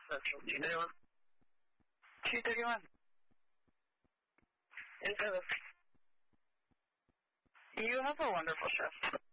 Central. 231. 231. In service. You have a wonderful shift.